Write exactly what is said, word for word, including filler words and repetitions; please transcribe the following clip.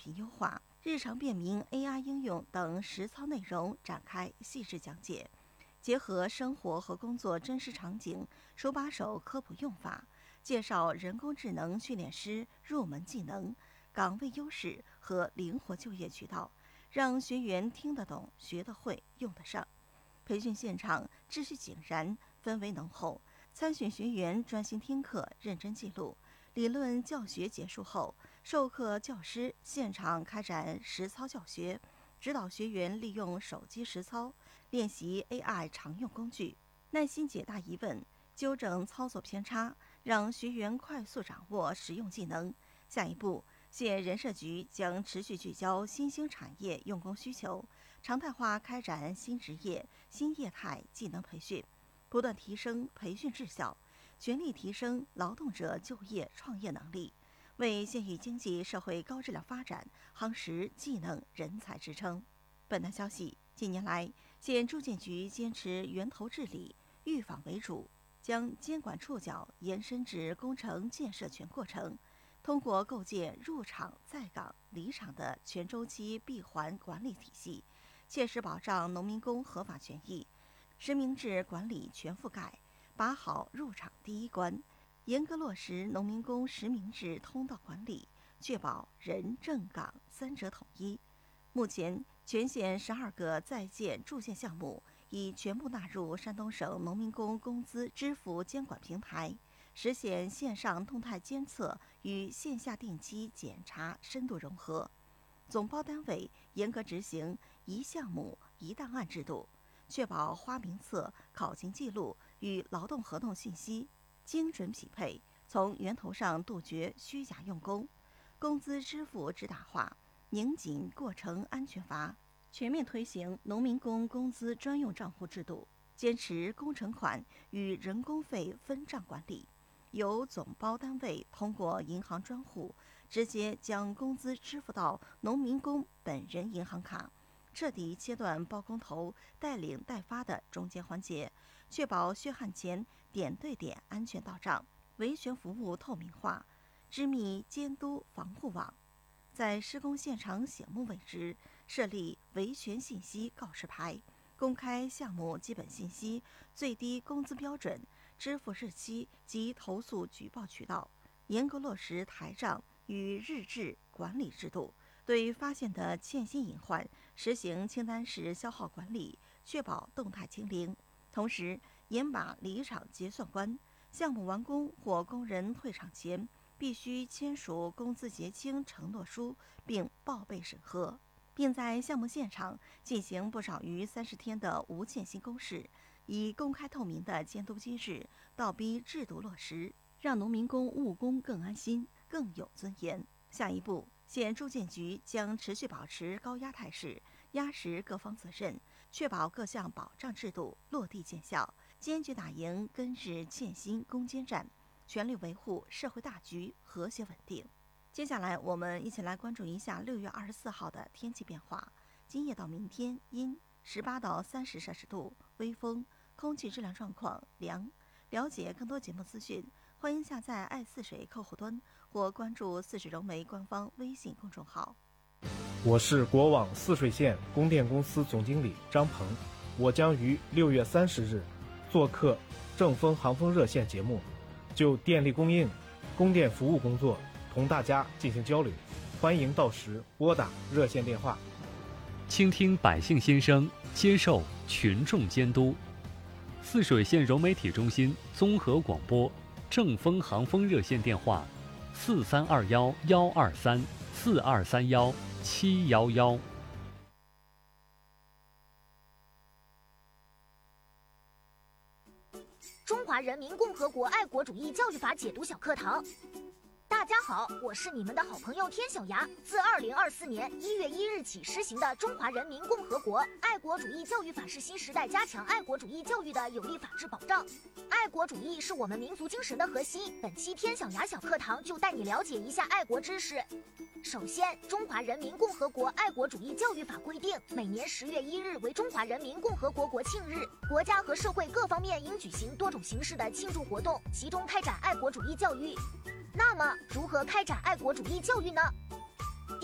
品优化、日常便民 A I 应用等实操内容展开细致讲解，结合生活和工作真实场景，手把手科普用法，介绍人工智能训练师入门技能、岗位优势和灵活就业渠道，让学员听得懂、学得会、用得上。培训现场秩序井然，氛围浓厚，参训学员专心听课，认真记录。理论教学结束后，授课教师现场开展实操教学，指导学员利用手机实操，练习 A I 常用工具，耐心解答疑问，纠正操作偏差，让学员快速掌握实用技能。下一步，县人社局将持续聚焦新兴产业用工需求，常态化开展新职业、新业态技能培训，不断提升培训质效，全力提升劳动者就业创业能力，为县域经济社会高质量发展夯实技能人才支撑。本台消息，近年来，县住建局坚持源头治理、预防为主，将监管触角延伸至工程建设全过程，通过构建入场、在岗、离场的全周期闭环管理体系，切实保障农民工合法权益，实名制管理全覆盖，把好入场第一关，严格落实农民工实名制通道管理，确保人、证、岗三者统一。目前，全县十二个在建住建项目已全部纳入山东省农民工工资支付监管平台，实现线上动态监测与线下定期检查深度融合。总包单位严格执行一项目一档案制度，确保花名册、考勤记录与劳动合同信息精准匹配，从源头上杜绝虚假用工，工资支付直打化，拧紧过程安全阀，全面推行农民工工资专用账户制度，坚持工程款与人工费分账管理，由总包单位通过银行专户直接将工资支付到农民工本人银行卡，彻底切断包工头代领代发的中间环节，确保血汗钱点对点安全到账，维权服务透明化，织密监督防护网。在施工现场醒目位置设立维权信息告示牌，公开项目基本信息、最低工资标准、支付日期及投诉举报渠道，严格落实台账与日志管理制度，对发现的欠薪隐患实行清单式消耗管理，确保动态清零。同时，严把离场结算关，项目完工或工人退场前，必须签署工资结清承诺书，并报备审核，并在项目现场进行不少于三十天的无欠薪公示，以公开透明的监督机制倒逼制度落实，让农民工务工更安心、更有尊严。下一步，县住建局将持续保持高压态势，压实各方责任，确保各项保障制度落地见效，坚决打赢根日欠薪攻坚战，全力维护社会大局和谐稳定。接下来，我们一起来关注一下六月二十四号的天气变化。今夜到明天阴，十八到三十摄氏度，微风，空气质量状况良。了解更多节目资讯，欢迎下载爱似水客户端或关注似水融媒官方微信公众号。 我是国网泗水县供电公司总经理张鹏，我将于六月三十日做客正风航风热线节目，就电力供应、供电服务工作同大家进行交流，欢迎到时拨打热线电话。 倾听百姓心声，接受群众监督。泗水县融媒体中心综合广播正风航风热线电话：四三二幺幺二三四二三幺七幺幺。 中华人民共和国爱国主义教育法解读小课堂。大家好，我是你们的好朋友天小牙。自二零二四年一月一日起施行的《中华人民共和国爱国主义教育法》是新时代加强爱国主义教育的有力法治保障。爱国主义是我们民族精神的核心。本期天小牙小课堂就带你了解一下爱国知识。首先，《中华人民共和国爱国主义教育法》规定，每年十月一日为中华人民共和国国庆日，国家和社会各方面应举行多种形式的庆祝活动，集中开展爱国主义教育。那么，如何开展爱国主义教育呢？